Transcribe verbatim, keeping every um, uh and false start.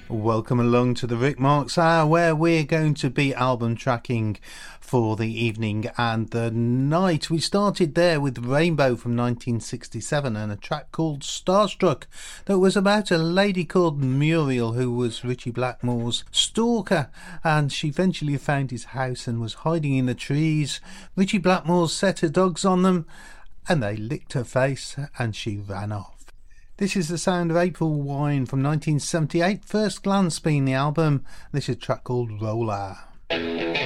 Welcome along to the Rick Marks Hour, where we're going to be album tracking for the evening and the night. We started there with Rainbow from nineteen sixty-seven and a track called Starstruck that was about a lady called Muriel who was Ritchie Blackmore's stalker, and she eventually found his house and was hiding in the trees. Ritchie Blackmore set her dogs on them and they licked her face and she ran off. This is the sound of April Wine from nineteen seventy-eight, First Glance being the album. This is a track called Roller.